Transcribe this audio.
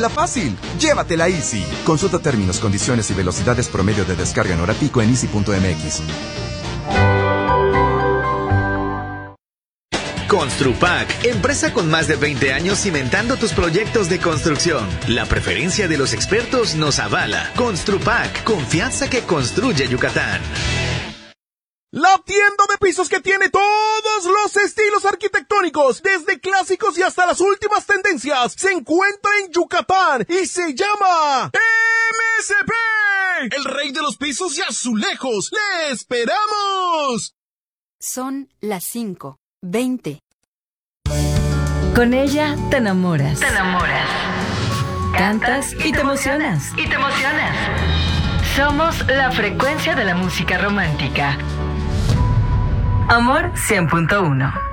llévatela fácil. Llévatela Easy. Consulta términos, condiciones y velocidades promedio de descarga en hora pico en easy.mx. Construpac, empresa con más de 20 años cimentando tus proyectos de construcción. La preferencia de los expertos nos avala. Construpac, confianza que construye Yucatán. La tienda de pisos que tiene todos los estilos arquitectónicos, desde clásicos y hasta las últimas tendencias, se encuentra en Yucatán y se llama MSP, el rey de los pisos y azulejos. ¡Le esperamos! Son las 5:20. Con ella te enamoras. Te enamoras. Cantas y te emocionas. Y te emocionas. Somos la frecuencia de la música romántica. Amor 100.1.